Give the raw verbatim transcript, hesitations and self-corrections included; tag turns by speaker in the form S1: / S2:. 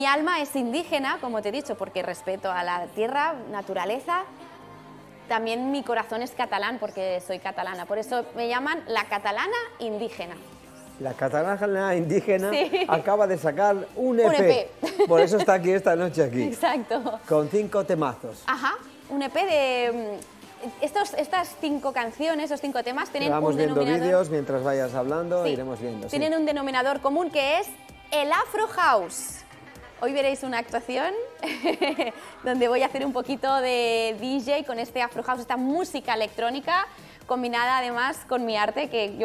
S1: Mi alma es indígena, como te he dicho, porque respeto a la tierra, naturaleza. También mi corazón es catalán, porque soy catalana. Por eso me llaman la catalana indígena.
S2: La catalana indígena
S1: Sí.
S2: acaba de sacar un E P.
S1: Un E P.
S2: Por eso está aquí esta noche aquí.
S1: Exacto.
S2: Con cinco temazos.
S1: Ajá, un E P de... Estos, estas cinco canciones, estos cinco temas tienen
S2: Vamos
S1: un
S2: viendo
S1: denominador...
S2: vídeos mientras vayas hablando,
S1: Sí,
S2: iremos viendo. Sí.
S1: Tienen un denominador común que es el Afro House. Hoy veréis una actuación donde voy a hacer un poquito de D J con este Afro House, esta música electrónica combinada además con mi arte, que yo